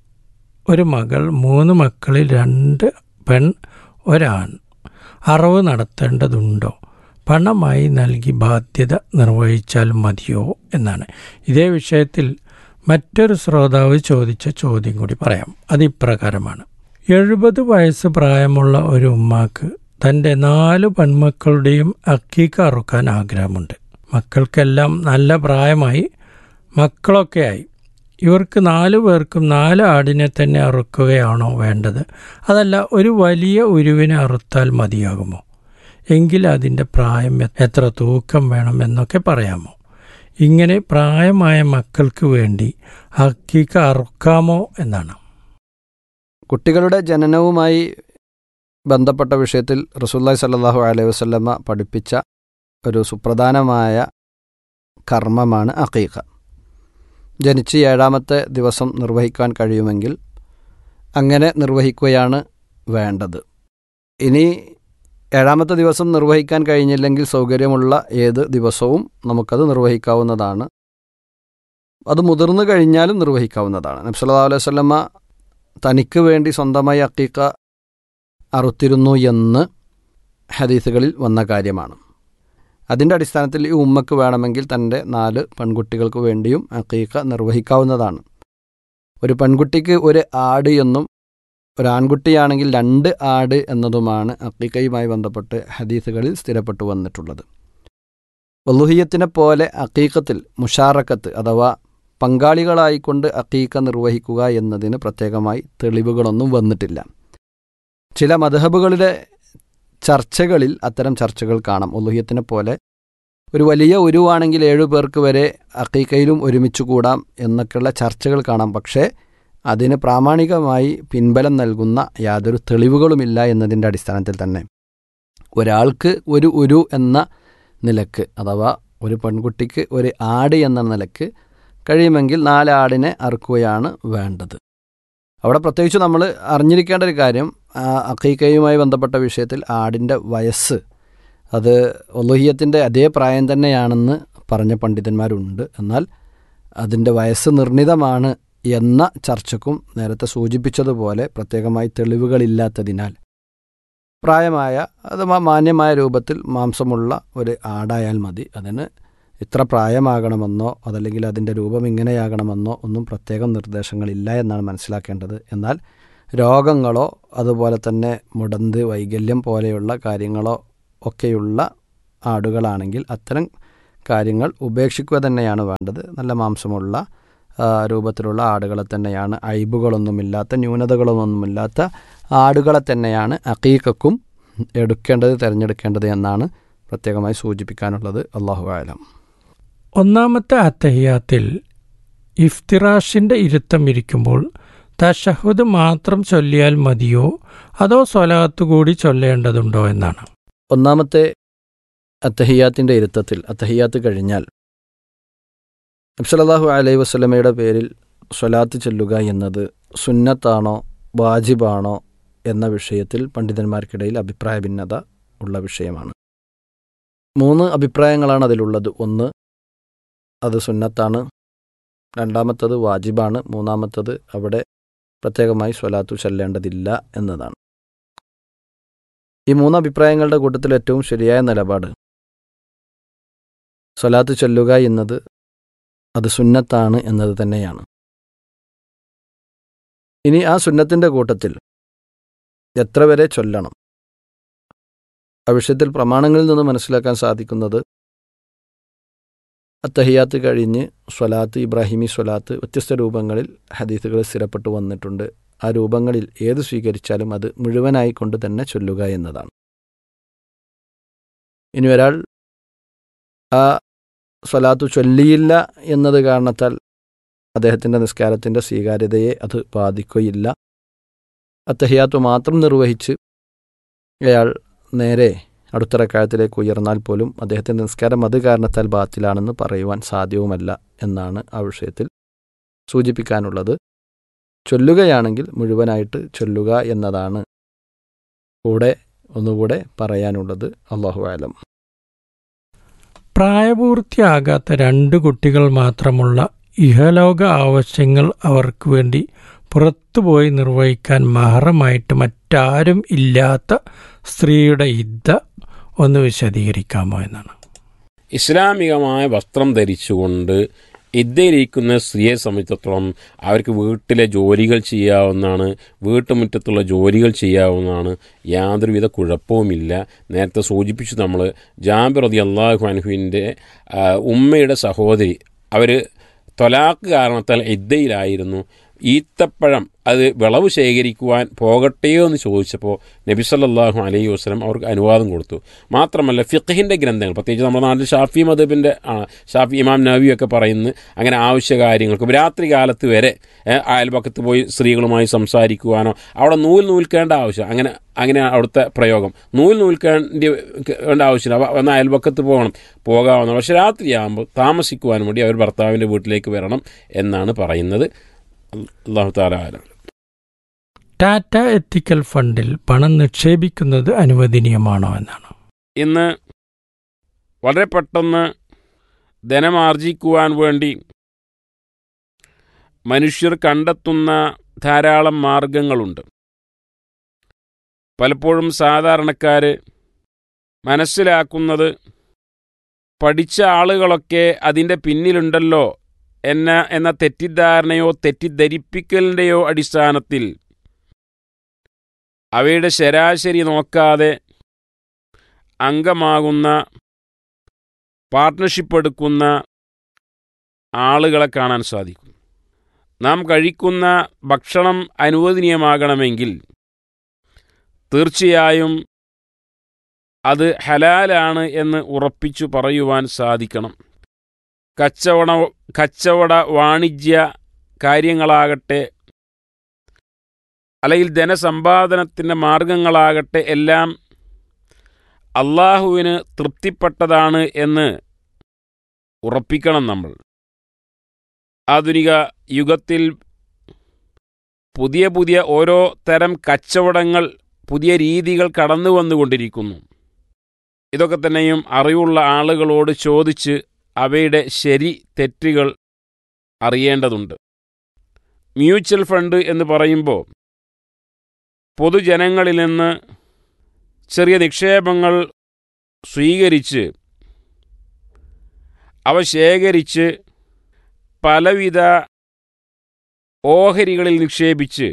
ഒരു മകൾ, 3 മക്കളിൽ 2 പെൺ, ഒരാൺ. അറവ് നടത്തേണ്ടതുണ്ടോ? പണമായി നൽകി ബാധ്യത നിർവഹിച്ചാൽ മതിയോ എന്നാണ്. ഇതേ വിഷയത്തിൽ മറ്റൊരു ശ്രോതാവ് ചോദിച്ച ചോദ്യം കൂടി പറയാം. അതിപ്രകാരമാണ്: 70 വയസ്സ് പ്രായമുള്ള ഒരു ഉമ്മാക്ക് തൻ്റെ 4 പെൺമക്കളുടെയും അക്കീക്ക അറുക്കാൻ ആഗ്രഹമുണ്ട്. മക്കൾക്കെല്ലാം നല്ല പ്രായമായി, മക്കളൊക്കെയായി. ഇവർക്ക് 4 പേർക്കും 4 ആടിനെ തന്നെ അറുക്കുകയാണോ വേണ്ടത്? അതല്ല ഒരു വലിയ ഉരുവിനെ അറുത്താൽ മതിയാകുമോ? എങ്കിൽ അതിൻ്റെ പ്രായം എത്ര, തൂക്കം വേണം എന്നൊക്കെ പറയാമോ? ഇങ്ങനെ പ്രായമായ മക്കൾക്ക് വേണ്ടി അക്കീക്ക അറുക്കാമോ എന്നാണ്. കുട്ടികളുടെ ജനനവുമായി ബന്ധപ്പെട്ട വിഷയത്തിൽ റസൂലുള്ളാഹി സ്വല്ലല്ലാഹു അലൈഹി വസല്ലമ പഠിപ്പിച്ച ഒരു സുപ്രധാനമായ കർമ്മമാണ് അഖീഖ. ജനിച്ച് 7ാമത്തെ ദിവസം നിർവഹിക്കാൻ കഴിയുമെങ്കിൽ അങ്ങനെ നിർവഹിക്കുകയാണ് വേണ്ടത്. ഇനി 7ാമത്തെ ദിവസം നിർവഹിക്കാൻ കഴിഞ്ഞില്ലെങ്കിൽ സൗകര്യമുള്ള ഏത് ദിവസവും നമുക്കത് നിർവഹിക്കാവുന്നതാണ്. അത് മുതിർന്നു കഴിഞ്ഞാലും നിർവഹിക്കാവുന്നതാണ്. നബി സല്ലല്ലാഹു അലൈഹി വസല്ലമ തനിക്ക് വേണ്ടി സ്വന്തമായി അഖീഖ അറുത്തിരുന്നു എന്ന് ഹദീസുകളിൽ വന്ന കാര്യമാണ്. അതിൻ്റെ അടിസ്ഥാനത്തിൽ ഈ ഉമ്മക്ക് വേണമെങ്കിൽ തൻ്റെ 4 പെൺകുട്ടികൾക്ക് വേണ്ടിയും അഖീഖ നിർവഹിക്കാവുന്നതാണ്. ഒരു പെൺകുട്ടിക്ക് 1 ആട് എന്നും ഒരാൺകുട്ടിയാണെങ്കിൽ 2 ആട് എന്നതുമാണ് അഖീഖയുമായി ബന്ധപ്പെട്ട് ഹദീസുകളിൽ സ്ഥിരപ്പെട്ടു വന്നിട്ടുള്ളത്. ഉളുഹിയ്യത്തിനെ പോലെ അഖീഖത്തിൽ മുഷാറക്കത്ത് അഥവാ പങ്കാളികളായിക്കൊണ്ട് അഖീഖ നിർവഹിക്കുക എന്നതിന് പ്രത്യേകമായി തെളിവുകളൊന്നും വന്നിട്ടില്ല. ചില മദ്ഹബുകളിലെ ചർച്ചകളിൽ അത്തരം ചർച്ചകൾ കാണാം. ഉളുഹിയ്യത്തിനെ പോലെ ഒരു വലിയ ഉരുവാണെങ്കിൽ 7 പേർക്ക് വരെ അഖീഖയിലും ഒരുമിച്ച് കൂടാം എന്നൊക്കെയുള്ള ചർച്ചകൾ കാണാം. പക്ഷേ അതിന് പ്രാമാണികമായി പിൻബലം നൽകുന്ന യാതൊരു തെളിവുകളുമില്ല എന്നതിൻ്റെ അടിസ്ഥാനത്തിൽ തന്നെ ഒരാൾക്ക് 1 ഉരു എന്ന നിലക്ക് അഥവാ ഒരു പെൺകുട്ടിക്ക് 1 ആട് എന്ന നിലക്ക് കഴിയുമെങ്കിൽ 4 ആടിനെ അറുക്കുകയാണ് വേണ്ടത്. അവിടെ പ്രത്യേകിച്ച് നമ്മൾ അറിഞ്ഞിരിക്കേണ്ട ഒരു കാര്യം, അഖീഖയുമായി ബന്ധപ്പെട്ട വിഷയത്തിൽ ആടിൻ്റെ വയസ്സ് അത് ഉളുഹിയ്യത്തിൻ്റെ അതേ പ്രായം തന്നെയാണെന്ന് പറഞ്ഞ പണ്ഡിതന്മാരുണ്ട്. എന്നാൽ അതിൻ്റെ വയസ്സ് നിർണിതമാണ് എന്ന ചർച്ചക്കും നേരത്തെ സൂചിപ്പിച്ചതുപോലെ പ്രത്യേകമായി തെളിവുകളില്ലാത്തതിനാൽ പ്രായമായ അഥവാ മാന്യമായ രൂപത്തിൽ മാംസമുള്ള 1 ആടായാൽ മതി. അതിന് ഇത്ര പ്രായമാകണമെന്നോ അതല്ലെങ്കിൽ അതിൻ്റെ രൂപം ഇങ്ങനെയാകണമെന്നോ ഒന്നും പ്രത്യേകം നിർദ്ദേശങ്ങളില്ല എന്നാണ് മനസ്സിലാക്കേണ്ടത്. എന്നാൽ രോഗങ്ങളോ അതുപോലെ തന്നെ മുടന്ത്, വൈകല്യം പോലെയുള്ള കാര്യങ്ങളോ ഒക്കെയുള്ള ആടുകളാണെങ്കിൽ അത്തരം കാര്യങ്ങൾ ഉപേക്ഷിക്കുക തന്നെയാണ് വേണ്ടത്. നല്ല മാംസമുള്ള രൂപത്തിലുള്ള ആടുകളെ തന്നെയാണ്, അയ്ബുകളൊന്നുമില്ലാത്ത ന്യൂനതകളൊന്നുമില്ലാത്ത ആടുകളെ തന്നെയാണ് അഖീഖക്കും തിരഞ്ഞെടുക്കേണ്ടത് എന്നാണ് പ്രത്യേകമായി സൂചിപ്പിക്കാനുള്ളത്. അല്ലാഹു അഅലം. ഒന്നാമത്തെ അത്തഹിയാത്തിൽ ഇഫ്തിറാഷിൻ്റെ ഇരുത്തം ഇരിക്കുമ്പോൾ തശഹുദ് മാത്രം ചൊല്ലിയാൽ മതിയോ അതോ സ്വലാത്ത് കൂടി ചൊല്ലേണ്ടതുണ്ടോ എന്നാണ്. ഒന്നാമത്തെ അത്തഹിയാത്തിൻ്റെ ഇരുത്തത്തിൽ അത്തഹിയാത്ത് കഴിഞ്ഞാൽ നബി സല്ലല്ലാഹു അലൈഹി വസല്ലമയുടെ പേരിൽ സ്വലാത്ത് ചൊല്ലുക എന്നത് സുന്നത്താണോ വാജിബാണോ എന്ന വിഷയത്തിൽ പണ്ഡിതന്മാർക്കിടയിൽ അഭിപ്രായ ഭിന്നത ഉള്ള വിഷയമാണ്. 3 അഭിപ്രായങ്ങളാണ് അതിലുള്ളത്. ഒന്ന്, അത് സുന്നത്താണ്. രണ്ടാമത്തത് വാജിബാണ്. മൂന്നാമത്തത് അവിടെ പ്രത്യേകമായി സ്വലാത്തു ചൊല്ലേണ്ടതില്ല എന്നതാണ്. ഈ 3 അഭിപ്രായങ്ങളുടെ കൂട്ടത്തിൽ ഏറ്റവും ശരിയായ നിലപാട് സ്വലാത്ത് ചൊല്ലുക എന്നത് അത് സുന്നത്താണ് എന്നത് തന്നെയാണ്. ഇനി ആ സുന്നത്തിൻ്റെ കൂട്ടത്തിൽ എത്ര വരെ ചൊല്ലണം? ആ വിഷയത്തിൽ പ്രമാണങ്ങളിൽ നിന്ന് മനസ്സിലാക്കാൻ സാധിക്കുന്നത് അത്തഹിയാത്ത് കഴിഞ്ഞ് സ്വലാത്ത്, ഇബ്രാഹിമി സ്വലാത്ത് വ്യത്യസ്ത രൂപങ്ങളിൽ ഹദീസുകളിൽ സ്ഥിരപ്പെട്ടു വന്നിട്ടുണ്ട്. ആ രൂപങ്ങളിൽ ഏത് സ്വീകരിച്ചാലും അത് മുഴുവനായി കൊണ്ട് തന്നെ ചൊല്ലുക എന്നതാണ്. ഇനി ഒരാൾ ആ സ്വലാത്തു ചൊല്ലിയില്ല എന്നത് കാരണത്താൽ അദ്ദേഹത്തിൻ്റെ നിസ്കാരത്തിൻ്റെ സ്വീകാര്യതയെ അത് ബാധിക്കുകയില്ല. അത്തഹിയാത്ത് മാത്രം നിർവഹിച്ച് അയാൾ നേരെ അടുത്ത റക്അത്തിലേക്ക് ഉയർന്നാൽ പോലും അദ്ദേഹത്തിൻ്റെ നിസ്കാരം അത് കാരണത്താൽ ബാത്തിലാണെന്ന് പറയുവാൻ സാധ്യവുമല്ല എന്നാണ് ആ വിഷയത്തിൽ സൂചിപ്പിക്കാനുള്ളത്. ചൊല്ലുകയാണെങ്കിൽ മുഴുവനായിട്ട് ചൊല്ലുക എന്നതാണ് ഒന്നുകൂടെ പറയാനുള്ളത്. അല്ലാഹു അഅലം. പ്രായപൂർത്തിയാകാത്ത 2 കുട്ടികൾ മാത്രമുള്ള ഇഹലോക ആവശ്യങ്ങൾ അവർക്ക് വേണ്ടി പുറത്തുപോയി നിർവഹിക്കാൻ മഹറമായിട്ട് മറ്റാരും ഇല്ലാത്ത സ്ത്രീയുടെ ഇദ്ദ ഒന്ന് വിശദീകരിക്കാമോ എന്നാണ്. ഇസ്ലാമികമായ വസ്ത്രം ധരിച്ചുകൊണ്ട് ഇദ്ദയിലിരിക്കുന്ന സ്ത്രീയെ സംബന്ധിച്ചിടത്തോളം അവർക്ക് വീട്ടിലെ ജോലികൾ ചെയ്യാവുന്നതാണ്, വീട്ടുമുറ്റത്തുള്ള ജോലികൾ ചെയ്യാവുന്നതാണ്, യാതൊരുവിധ കുഴപ്പവുമില്ല. നേരത്തെ സൂചിപ്പിച്ചു നമ്മൾ, ജാബിർ റളിയല്ലാഹു അൻഹുവിൻ്റെ ഉമ്മയുടെ സഹോദരി, അവർ ത്വലാഖ് കാരണത്താൽ ഇദ്ദയിലായിരുന്നു. ഈത്തപ്പഴം അത് വിളവ് ശേഖരിക്കുവാൻ പോകട്ടെയോ എന്ന് ചോദിച്ചപ്പോൾ നബി സല്ലല്ലാഹു അലൈഹി വസല്ലം അവർക്ക് അനുവാദം കൊടുത്തു. മാത്രമല്ല ഫിഖ്ഹിൻ്റെ ഗ്രന്ഥങ്ങൾ, പ്രത്യേകിച്ച് നമ്മുടെ നാട്ടിൽ ഷാഫി മദ്ഹബിൻ്റെ ഷാഫി ഇമാം നവവിയൊക്കെ പറയുന്നത് അങ്ങനെ ആവശ്യ കാര്യങ്ങൾക്കും രാത്രി കാലത്ത് വരെ അയൽപക്കത്ത് പോയി സ്ത്രീകളുമായി സംസാരിക്കുവാനോ അവിടെ നൂൽക്കേണ്ട ആവശ്യം, അങ്ങനെ അവിടുത്തെ പ്രയോഗം, നൂൽക്കേണ്ട ആവശ്യമില്ല, എന്നാൽ അയൽപക്കത്ത് പോകാവുന്ന. പക്ഷെ രാത്രിയാകുമ്പോൾ താമസിക്കുവാൻ വേണ്ടി അവർ ഭർത്താവിൻ്റെ വീട്ടിലേക്ക് വരണം എന്നാണ് പറയുന്നത്. അല്ലാഹു തആല ആലം. ടാറ്റ എത്തിക്കൽ ഫണ്ടിൽ പണം നിക്ഷേപിക്കുന്നത് അനുവദനീയമാണോ എന്നാണ്. ഇന്ന് വളരെ പെട്ടെന്ന് ധനമാർജിക്കുവാൻ വേണ്ടി മനുഷ്യർ കണ്ടെത്തുന്ന ധാരാളം മാർഗങ്ങളുണ്ട്. പലപ്പോഴും സാധാരണക്കാർ മനസ്സിലാക്കുന്നത് പഠിച്ച ആളുകളൊക്കെ അതിൻ്റെ പിന്നിലുണ്ടല്ലോ എന്ന തെറ്റിദ്ധാരണയോ തെറ്റിദ്ധരിപ്പിക്കലിൻ്റെയോ അടിസ്ഥാനത്തിൽ അവയുടെ ശരാശരി നോക്കാതെ അംഗമാകുന്ന, പാർട്ട്ണർഷിപ്പ് എടുക്കുന്ന ആളുകളെ കാണാൻ സാധിക്കും. നാം കഴിക്കുന്ന ഭക്ഷണം അനുവദനീയമാകണമെങ്കിൽ തീർച്ചയായും അത് ഹലാലാണ് എന്ന് ഉറപ്പിച്ചു പറയുവാൻ സാധിക്കണം. കച്ചവട വാണിജ്യ കാര്യങ്ങളാകട്ടെ അല്ലെങ്കിൽ ധനസമ്പാദനത്തിൻ്റെ മാർഗങ്ങളാകട്ടെ എല്ലാം അള്ളാഹുവിന് തൃപ്തിപ്പെട്ടതാണ് എന്ന് ഉറപ്പിക്കണം നമ്മൾ. ആധുനിക യുഗത്തിൽ പുതിയ ഓരോ തരം കച്ചവടങ്ങൾ, പുതിയ രീതികൾ കടന്നു വന്നുകൊണ്ടിരിക്കുന്നു. ഇതൊക്കെ തന്നെയും അറിവുള്ള ആളുകളോട് ചോദിച്ച് അവയുടെ ശരി തെറ്റുകൾ അറിയേണ്ടതുണ്ട്. മ്യൂച്വൽ ഫണ്ട് എന്ന് പറയുമ്പോൾ പൊതുജനങ്ങളിൽ നിന്ന് ചെറിയ നിക്ഷേപങ്ങൾ സ്വീകരിച്ച് അവ ശേഖരിച്ച് പലവിധ ഓഹരികളിൽ നിക്ഷേപിച്ച്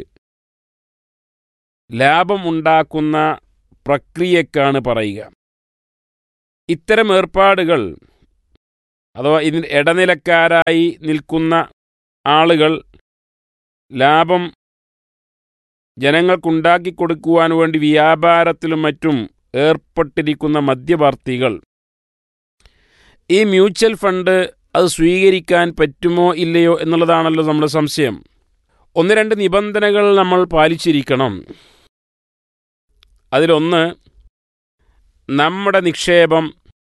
ലാഭം ഉണ്ടാക്കുന്ന പ്രക്രിയക്കാണ് പറയുക. ഇത്തരം ഏർപ്പാടുകൾ അഥവാ ഇതിന് ഇടനിലക്കാരായി നിൽക്കുന്ന ആളുകൾ, ലാഭം ജനങ്ങൾക്കുണ്ടാക്കി കൊടുക്കുവാൻ വേണ്ടി വ്യാപാരത്തിലും മറ്റും ഏർപ്പെട്ടിരിക്കുന്ന മധ്യവർത്തികൾ, ഈ മ്യൂച്വൽ ഫണ്ട് അത് സ്വീകരിക്കാൻ പറ്റുമോ ഇല്ലയോ എന്നുള്ളതാണല്ലോ നമ്മുടെ സംശയം. 1-2 നിബന്ധനകൾ നമ്മൾ പാലിച്ചിരിക്കണം. അതിലൊന്ന്, നമ്മുടെ നിക്ഷേപം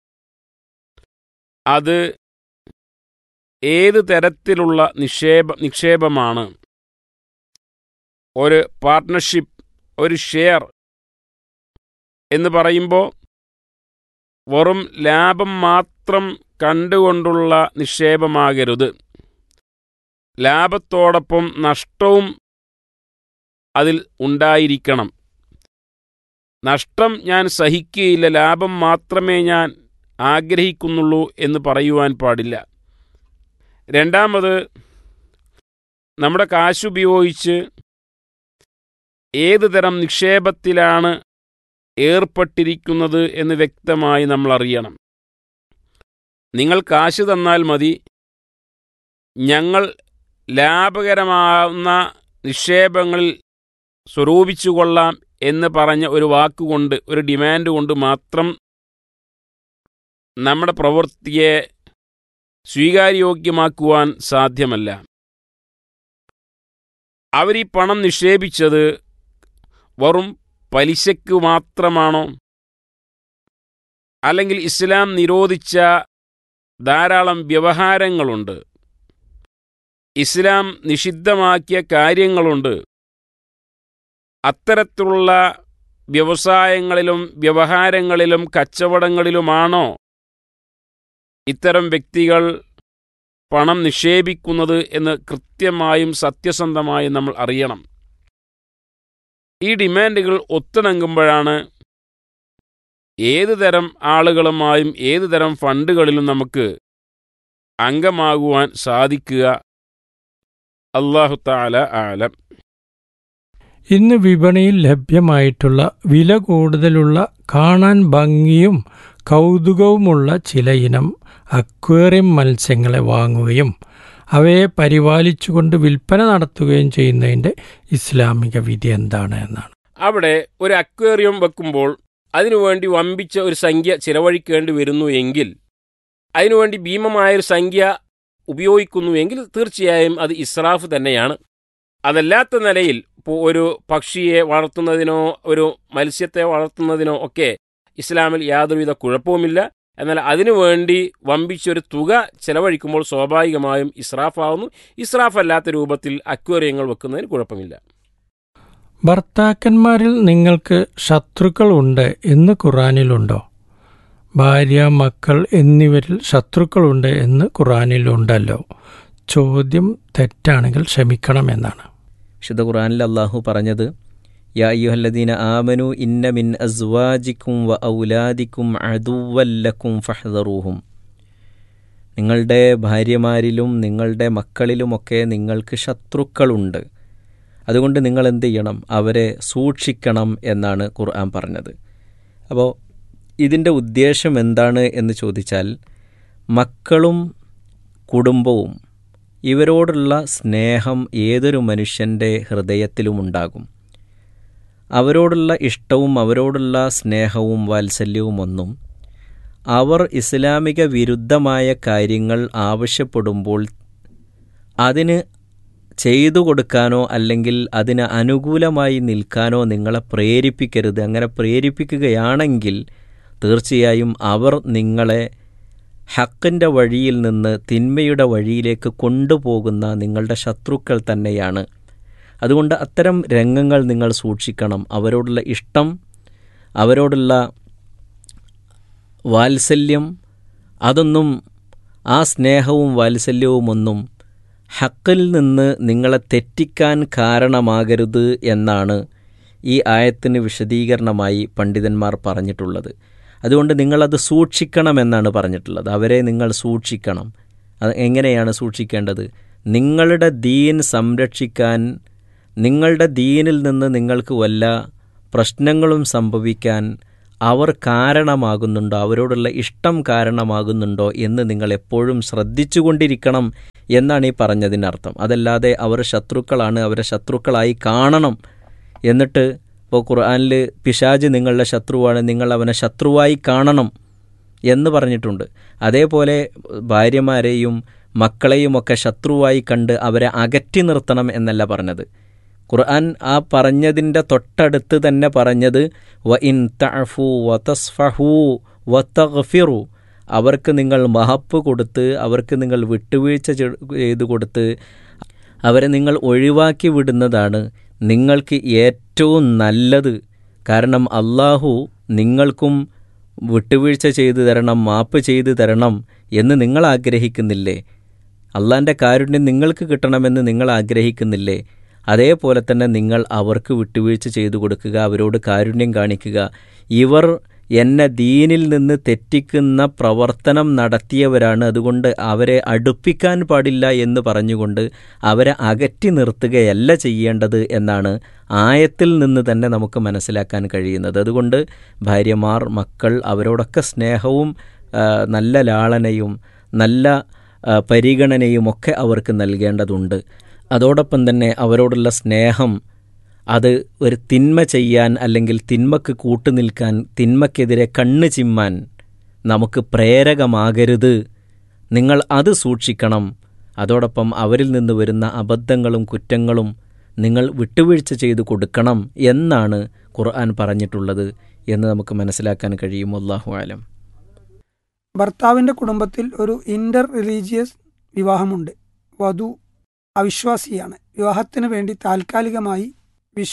അത് ഏത് തരത്തിലുള്ള നിക്ഷേപമാണ്. ഒരു പാർട്ട്ണർഷിപ്പ്, ഒരു ഷെയർ എന്ന് പറയുമ്പോൾ വെറും ലാഭം മാത്രം കണ്ടുകൊണ്ടുള്ള നിക്ഷേപമാകരുത്. ലാഭത്തോടൊപ്പം നഷ്ടവും അതിൽ ഉണ്ടായിരിക്കണം. നഷ്ടം ഞാൻ സഹിക്കുകയില്ല, ലാഭം മാത്രമേ ഞാൻ ആഗ്രഹിക്കുന്നുള്ളൂ എന്ന് പറയുവാൻ പാടില്ല. രണ്ടാമത്, നമ്മുടെ കാശുപയോഗിച്ച് ഏത് തരം നിക്ഷേപത്തിലാണ് ഏർപ്പെട്ടിരിക്കുന്നത് എന്ന് വ്യക്തമായി നമ്മൾ അറിയണം. നിങ്ങൾ കാശ് തന്നാൽ മതി, ഞങ്ങൾ ലാഭകരമാവുന്ന നിക്ഷേപങ്ങളിൽ സ്വരൂപിച്ചു കൊള്ളാം എന്ന് പറഞ്ഞ ഒരു വാക്കുകൊണ്ട്, ഒരു ഡിമാൻഡ് കൊണ്ട് മാത്രം നമ്മുടെ പ്രവൃത്തിയെ സ്വീകാര്യോഗ്യമാക്കുവാൻ സാധ്യമല്ല. അവരീ പണം നിക്ഷേപിച്ചത് വെറും പലിശയ്ക്ക് മാത്രമാണോ? അല്ലെങ്കിൽ ഇസ്ലാം നിരോധിച്ച ധാരാളം വ്യവഹാരങ്ങളുണ്ട്, ഇസ്ലാം നിഷിദ്ധമാക്കിയ കാര്യങ്ങളുണ്ട്. അത്തരത്തിലുള്ള വ്യവസായങ്ങളിലും വ്യവഹാരങ്ങളിലും കച്ചവടങ്ങളിലുമാണോ ഇത്തരം വ്യക്തികൾ പണം നിക്ഷേപിക്കുന്നത് എന്ന് കൃത്യമായും സത്യസന്ധമായും നമ്മൾ അറിയണം. ഈ ഡിമാൻഡുകൾ ഒത്തിണങ്ങുമ്പോഴാണ് ഏത് തരം ആളുകളുമായും ഏത് തരം ഫണ്ടുകളിലും നമുക്ക് അംഗമാകുവാൻ സാധിക്കുക. അല്ലാഹു തആല ആലം. ഇന്ന് വിപണിയിൽ ലഭ്യമായിട്ടുള്ള വില കൂടുതലുള്ള കാണാൻ ഭംഗിയും കൗതുകവുമുള്ള ചില ഇനം അക്വേറിയം മത്സ്യങ്ങളെ വാങ്ങുകയും അവയെ പരിപാലിച്ചുകൊണ്ട് വിൽപ്പന നടത്തുകയും ചെയ്യുന്നതിൻ്റെ ഇസ്ലാമിക വിധി എന്താണ് എന്നാണ്. അവിടെ ഒരു അക്വേറിയം വെക്കുമ്പോൾ അതിനുവേണ്ടി വമ്പിച്ച ഒരു സംഖ്യ ചിലവഴിക്കേണ്ടി വരുന്നു എങ്കിൽ, അതിനുവേണ്ടി ഭീമമായൊരു സംഖ്യ ഉപയോഗിക്കുന്നുവെങ്കിൽ തീർച്ചയായും അത് ഇസ്രാഫ് തന്നെയാണ്. അതല്ലാത്ത നിലയിൽ ഇപ്പോൾ ഒരു പക്ഷിയെ വളർത്തുന്നതിനോ ഒരു മത്സ്യത്തെ വളർത്തുന്നതിനോ ഒക്കെ ഇസ്ലാമിൽ യാതൊരുവിധ കുഴപ്പവുമില്ല. എന്നാൽ അതിനുവേണ്ടി വമ്പിച്ചൊരു തുക ചെലവഴിക്കുമ്പോൾ സ്വാഭാവികമായും ഇസ്രാഫാവുന്നു. ഇസ്രാഫ് അല്ലാത്ത രൂപത്തിൽ അക്വേറിയങ്ങൾ വെക്കുന്നതിന് കുഴപ്പമില്ല. ഭർത്താക്കന്മാരിൽ നിങ്ങൾക്ക് ശത്രുക്കൾ ഉണ്ട് എന്ന് ഖുറാനിലുണ്ടോ? ഭാര്യ, മക്കൾ എന്നിവരിൽ ശത്രുക്കളുണ്ട് എന്ന് ഖുറാനിലുണ്ടല്ലോ. ചോദ്യം തെറ്റാണെങ്കിൽ ക്ഷമിക്കണമെന്നാണ്. വിശുദ്ധ ഖുർആനിൽ അല്ലാഹു പറഞ്ഞത്, യാ അയ്യുഹല്ലദീന ആമനു ഇന്ന മിൻ അസ്വാജിക്കും വ ഔലാദിക്കും അദുവ്വല്ലക്കും ഫഹ്ദറൂഹും. നിങ്ങളുടെ ഭാര്യമാരിലും നിങ്ങളുടെ മക്കളിലുമൊക്കെ നിങ്ങൾക്ക് ശത്രുക്കളുണ്ട്, അതുകൊണ്ട് നിങ്ങൾ എന്ത് ചെയ്യണം? അവരെ സൂക്ഷിക്കണം എന്നാണ് ഖുർആൻ പറഞ്ഞത്. അപ്പോൾ ഇതിൻ്റെ ഉദ്ദേശം എന്താണ് എന്ന് ചോദിച്ചാൽ, മക്കളും കുടുംബവും ഇവരോടുള്ള സ്നേഹം ഏതൊരു മനുഷ്യൻ്റെ ഹൃദയത്തിലുമുണ്ടാകും. അവരോടുള്ള ഇഷ്ടവും അവരോടുള്ള സ്നേഹവും വാത്സല്യവും ഒന്നും അവർ ഇസ്ലാമിക വിരുദ്ധമായ കാര്യങ്ങൾ ആവശ്യപ്പെടുമ്പോൾ അതിന് ചെയ്തു കൊടുക്കാനോ അല്ലെങ്കിൽ അതിന് അനുകൂലമായി നിൽക്കാനോ നിങ്ങളെ പ്രേരിപ്പിക്കരുത്. അങ്ങനെ പ്രേരിപ്പിക്കുകയാണെങ്കിൽ തീർച്ചയായും അവർ നിങ്ങളെ ഹക്കിൻ്റെ വഴിയിൽ നിന്ന് തിന്മയുടെ വഴിയിലേക്ക് കൊണ്ടുപോകുന്ന നിങ്ങളുടെ ശത്രുക്കൾ തന്നെയാണ്. അതുകൊണ്ട് അത്തരം രംഗങ്ങൾ നിങ്ങൾ സൂക്ഷിക്കണം. അവരോടുള്ള ഇഷ്ടം, അവരോടുള്ള വാത്സല്യം, അതൊന്നും, ആ സ്നേഹവും വാത്സല്യവും ഒന്നും ഹക്കിൽ നിന്ന് നിങ്ങളെ തെറ്റിക്കാൻ കാരണമാകരുത് എന്നാണ് ഈ ആയത്തിന് വിശദീകരണമായി പണ്ഡിതന്മാർ പറഞ്ഞിട്ടുള്ളത്. അതുകൊണ്ട് നിങ്ങളത് സൂക്ഷിക്കണമെന്നാണ് പറഞ്ഞിട്ടുള്ളത്. അവരെ നിങ്ങൾ സൂക്ഷിക്കണം. അത് എങ്ങനെയാണ് സൂക്ഷിക്കേണ്ടത്? നിങ്ങളുടെ ദീൻ സംരക്ഷിക്കാൻ, നിങ്ങളുടെ ദീനിൽ നിന്ന് നിങ്ങൾക്ക് വല്ല പ്രശ്നങ്ങളും സംഭവിക്കാൻ അവർ കാരണമാകുന്നുണ്ടോ, അവരോടുള്ള ഇഷ്ടം കാരണമാകുന്നുണ്ടോ എന്ന് നിങ്ങൾ എപ്പോഴും ശ്രദ്ധിച്ചുകൊണ്ടിരിക്കണം എന്നാണ് ഈ പറഞ്ഞതിനർത്ഥം. അതല്ലാതെ അവർ ശത്രുക്കളാണ്, അവരെ ശത്രുക്കളായി കാണണം. എന്നിട്ട് ഇപ്പോൾ ഖുർആനിൽ പിശാച് നിങ്ങളുടെ ശത്രുവാണ്, നിങ്ങൾ അവനെ ശത്രുവായി കാണണം എന്ന് പറഞ്ഞിട്ടുണ്ട്. അതേപോലെ ഭാര്യമാരെയും മക്കളെയുമൊക്കെ ശത്രുവായി കണ്ട് അവരെ അകറ്റി നിർത്തണം എന്നല്ല പറഞ്ഞത്. ഖുർആൻ ആ പറഞ്ഞതിൻ്റെ തൊട്ടടുത്ത് തന്നെ പറഞ്ഞത് വ ഇൻ തഅഫു വ തസ്ഫഹു വ തഗ്ഫിറു, അവർക്ക് നിങ്ങൾ മഹപ്പ് കൊടുത്ത്, അവർക്ക് നിങ്ങൾ വിട്ടുവീഴ്ച ചെയ്തു കൊടുത്ത് അവരെ നിങ്ങൾ ഒഴിവാക്കി വിടുന്നതാണ് നിങ്ങൾക്ക് ഏറ്റവും നല്ലത്. കാരണം അള്ളാഹു നിങ്ങൾക്കും വിട്ടുവീഴ്ച ചെയ്തു തരണം, മാപ്പ് ചെയ്തു തരണം എന്ന് നിങ്ങൾ ആഗ്രഹിക്കുന്നില്ലേ? അള്ളാൻ്റെ കാരുണ്യം നിങ്ങൾക്ക് കിട്ടണമെന്ന് നിങ്ങൾ ആഗ്രഹിക്കുന്നില്ലേ? അതേപോലെ തന്നെ നിങ്ങൾ അവർക്ക് വിട്ടുവീഴ്ച ചെയ്തു കൊടുക്കുക, അവരോട് കാരുണ്യം കാണിക്കുക. ഇവർ എന്നെ ദീനിൽ നിന്ന് തെറ്റിക്കുന്ന പ്രവർത്തനം നടത്തിയവരാണ്, അതുകൊണ്ട് അവരെ അടുപ്പിക്കാൻ പാടില്ല എന്ന് പറഞ്ഞുകൊണ്ട് അവരെ അകറ്റി നിർത്തുകയല്ല ചെയ്യേണ്ടത് എന്നാണ് ആയത്തിൽ നിന്ന് തന്നെ നമുക്ക് മനസ്സിലാക്കാൻ കഴിയുന്നത്. അതുകൊണ്ട് ഭാര്യമാർ, മക്കൾ, അവരോടൊക്കെ സ്നേഹവും നല്ല ലാളനയും നല്ല പരിഗണനയുമൊക്കെ അവർക്ക് നൽകേണ്ടതുണ്ട്. അതോടൊപ്പം തന്നെ അവരോടുള്ള സ്നേഹം അത് ഒരു തിന്മ ചെയ്യാൻ അല്ലെങ്കിൽ തിന്മക്ക് കൂട്ടുനിൽക്കാൻ, തിന്മക്കെതിരെ കണ്ണ് ചിമ്മാൻ നമുക്ക് പ്രേരകമാകരുത്. നിങ്ങൾ അത് സൂക്ഷിക്കണം. അതോടൊപ്പം അവരിൽ നിന്ന് വരുന്ന അബദ്ധങ്ങളും കുറ്റങ്ങളും നിങ്ങൾ വിട്ടുവീഴ്ച ചെയ്തു കൊടുക്കണം എന്നാണ് ഖുർആൻ പറഞ്ഞിട്ടുള്ളത് എന്ന് നമുക്ക് മനസ്സിലാക്കാൻ കഴിയും. അല്ലാഹു ആലം. ഭർത്താവിൻ്റെ കുടുംബത്തിൽ ഒരു ഇന്റർ റിലീജിയസ് വിവാഹമുണ്ട്. വധു അവിശ്വാസിയാണ്. വിവാഹത്തിന് വേണ്ടി താൽക്കാലികമായി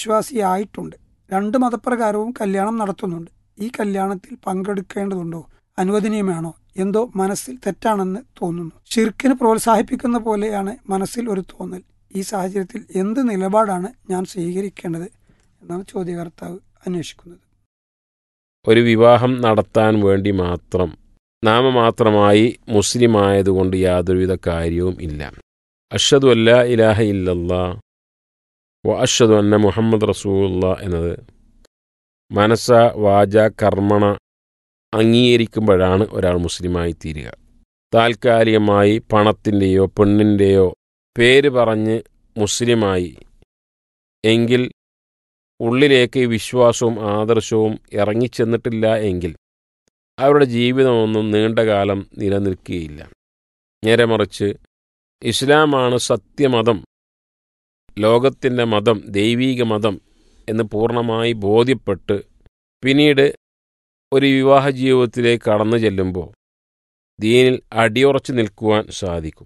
വിശ്വാസിയായിട്ടുണ്ട്. 2 മതപ്രകാരവും കല്യാണം നടത്തുന്നുണ്ട്. ഈ കല്യാണത്തിൽ പങ്കെടുക്കേണ്ടതുണ്ടോ? അനുവദനീയമാണോ? എന്തോ മനസ്സിൽ തെറ്റാണെന്ന് തോന്നുന്നു. ഷിർക്കിന് പ്രോത്സാഹിപ്പിക്കുന്ന പോലെയാണ് മനസ്സിൽ ഒരു തോന്നൽ. ഈ സാഹചര്യത്തിൽ എന്ത് നിലപാടാണ് ഞാൻ സ്വീകരിക്കേണ്ടത് എന്നാണ് ചോദ്യകർത്താവ് അന്വേഷിക്കുന്നത്. ഒരു വിവാഹം നടത്താൻ വേണ്ടി മാത്രം നാമമാത്രമായി മുസ്ലിം ആയതുകൊണ്ട് യാതൊരുവിധ കാര്യവും ഇല്ല. അഷ്ഹദു അല്ലാ ഇലാഹ ഇല്ലല്ലാ വ അഷ്ഹദു അന്ന മുഹമ്മദ് റസൂലുള്ളാ എന്നത് മനസ്സ വാച കർമ്മണ അംഗീകരിക്കുമ്പോഴാണ് ഒരാൾ മുസ്ലിമായി തീരുക. താൽക്കാലികമായി പണത്തിൻ്റെയോ പെണ്ണിൻ്റെയോ പേര് പറഞ്ഞ് മുസ്ലിമായി എങ്കിൽ ഉള്ളിലേക്ക് വിശ്വാസവും ആദർശവും ഇറങ്ങിച്ചെന്നിട്ടില്ല എങ്കിൽ അവരുടെ ജീവിതമൊന്നും നീണ്ടകാലം നിലനിൽക്കുകയില്ല. നേരെ മറിച്ച് ഇസ്ലാമാണ് സത്യമതം, ലോകത്തിൻ്റെ മതം, ദൈവീക മതം എന്ന് പൂർണ്ണമായി ബോധ്യപ്പെട്ട് പിന്നീട് ഒരു വിവാഹ ജീവിതത്തിലേക്ക് കടന്നു ചെല്ലുമ്പോൾ ദീനിൽ അടിയുറച്ചു നിൽക്കുവാൻ സാധിക്കും.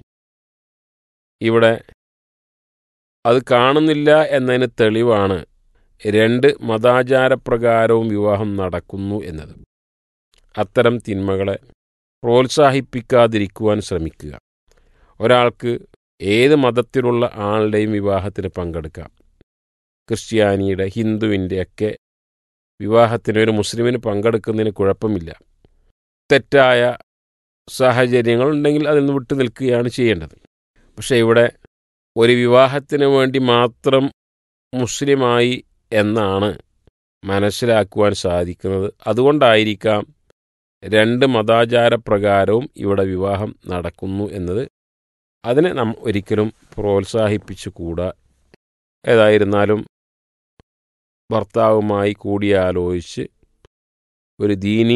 ഇവിടെ അത് കാണുന്നില്ല എന്നതിന് തെളിവാണ് 2 മതാചാരപ്രകാരവും വിവാഹം നടക്കുന്നു എന്നത്. അത്തരം തിന്മകളെ പ്രോത്സാഹിപ്പിക്കാതിരിക്കുവാൻ ശ്രമിക്കുക. ഒരാൾക്ക് ഏത് മതത്തിലുള്ള ആളുടെയും വിവാഹത്തിന് പങ്കെടുക്കാം. ക്രിസ്ത്യാനിയുടെ, ഹിന്ദുവിൻ്റെ ഒക്കെ വിവാഹത്തിന് ഒരു മുസ്ലിമിന് പങ്കെടുക്കുന്നതിന് കുഴപ്പമില്ല. തെറ്റായ സാഹചര്യങ്ങൾ ഉണ്ടെങ്കിൽ അതിൽ നിന്ന് വിട്ടു നിൽക്കുകയാണ് ചെയ്യേണ്ടത്. പക്ഷേ ഇവിടെ ഒരു വിവാഹത്തിന് വേണ്ടി മാത്രം മുസ്ലിമായി എന്നാണ് മനസ്സിലാക്കുവാൻ സാധിക്കുന്നത്. അതുകൊണ്ടായിരിക്കാം 2 മതാചാരപ്രകാരവും ഇവിടെ വിവാഹം നടക്കുന്നു എന്നത്. അതിനെ നാം ഒരിക്കലും പ്രോത്സാഹിപ്പിച്ചുകൂടാ. ഏതായിരുന്നാലും ഭർത്താവുമായി കൂടിയാലോചിച്ച് ഒരു ദീനി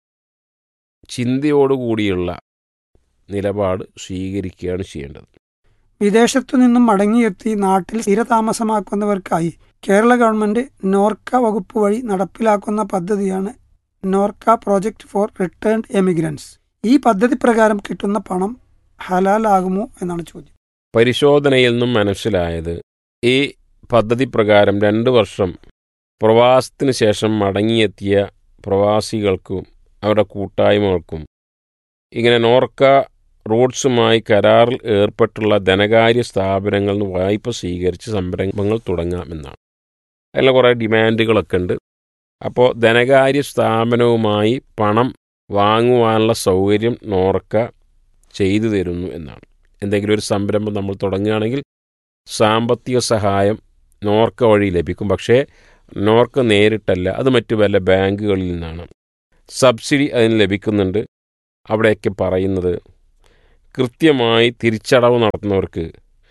ചിന്തയോടുകൂടിയുള്ള നിലപാട് സ്വീകരിക്കുകയാണ് ചെയ്യേണ്ടത്. വിദേശത്തു നിന്നും മടങ്ങിയെത്തി നാട്ടിൽ സ്ഥിരതാമസമാക്കുന്നവർക്കായി കേരള ഗവൺമെന്റ് നോർക്ക വകുപ്പ് വഴി നടപ്പിലാക്കുന്ന പദ്ധതിയാണ് Norka project four returned emigrants. ഈ പദ്ധതി പ്രകാരം കിട്ടുന്ന പണം ഹലാലാകുമോ എന്നാണ് ചോദ്യം. പരിശോധനയിൽ നിന്നും മനസ്സിലായത് ഈ പദ്ധതി പ്രകാരം 2 വർഷം പ്രവാസത്തിന് ശേഷം മടങ്ങിയെത്തിയ പ്രവാസികൾക്കും അവരുടെ കൂട്ടായ്മകൾക്കും ഇങ്ങനെ നോർക്ക റൂട്ട്സുമായി കരാറിൽ ഏർപ്പെട്ടുള്ള ധനകാര്യ സ്ഥാപനങ്ങളിൽ നിന്ന് വായ്പ സ്വീകരിച്ച് സംരംഭങ്ങൾ തുടങ്ങാമെന്നാണ്. അതിൽ കുറേ ഡിമാൻഡുകളൊക്കെ ഉണ്ട്. അപ്പോൾ ധനകാര്യ സ്ഥാപനവുമായി പണം വാങ്ങുവാനുള്ള സൗകര്യം നോർക്ക ചെയ്തു തരുന്നു എന്നാണ്. എന്തെങ്കിലും ഒരു സംരംഭം നമ്മൾ തുടങ്ങുകയാണെങ്കിൽ സാമ്പത്തിക സഹായം നോർക്ക വഴി ലഭിക്കും. പക്ഷേ നോർക്ക നേരിട്ടല്ല, അത് മറ്റു വല്ല ബാങ്കുകളിൽ നിന്നാണ്. സബ്സിഡി അതിന് ലഭിക്കുന്നുണ്ട്. അവിടെയൊക്കെ പറയുന്നത് കൃത്യമായി തിരിച്ചടവ് നടത്തുന്നവർക്ക്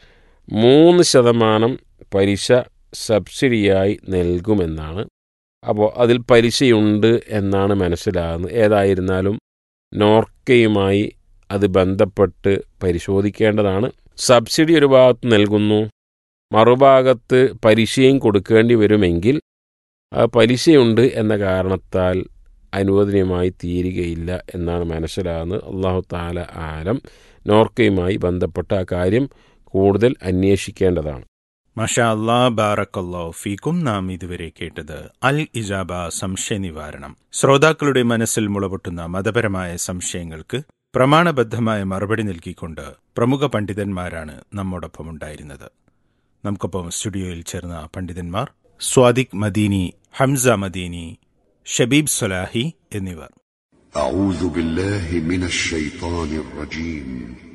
3% പലിശ സബ്സിഡിയായി നൽകുമെന്നാണ്. അപ്പോൾ അതിൽ പലിശയുണ്ട് എന്നാണ് മനസ്സിലാകുന്നത്. ഏതായിരുന്നാലും നോർക്കയുമായി അത് ബന്ധപ്പെട്ട് പരിശോധിക്കേണ്ടതാണ്. സബ്സിഡി ഒരു ഭാഗത്ത് നൽകുന്നു, മറുഭാഗത്ത് പലിശയും കൊടുക്കേണ്ടി വരുമെങ്കിൽ ആ പലിശയുണ്ട് എന്ന കാരണത്താൽ അനുവദനീയമായി തീരുകയില്ല എന്നാണ് മനസ്സിലാകുന്നത്. അല്ലാഹു തആല ആലം. നോർക്കയുമായി ബന്ധപ്പെട്ട ആ കാര്യം കൂടുതൽ അന്വേഷിക്കേണ്ടതാണ്. മാഷാ അല്ലാഹ്, ബാറക്കല്ലാഹു ഫീക്കും. നാം ഇതുവരെ കേട്ടത് അൽ ഇജാബ സംശയ നിവാരണം. ശ്രോതാക്കളുടെ മനസ്സിൽ മുളപൊട്ടുന്ന മതപരമായ സംശയങ്ങൾക്ക് പ്രമാണബദ്ധമായ മറുപടി നൽകിക്കൊണ്ട് പ്രമുഖ പണ്ഡിതന്മാരാണ് നമ്മോടൊപ്പം ഉണ്ടായിരുന്നത്. നമുക്കൊപ്പം സ്റ്റുഡിയോയിൽ ചേർന്ന പണ്ഡിതന്മാർ സ്വാദിഖ് മദീനി, ഹംസ മദീനി, ഷബീബ് സലാഹി എന്നിവർ. أعوذ بالله من الشيطان الرجيم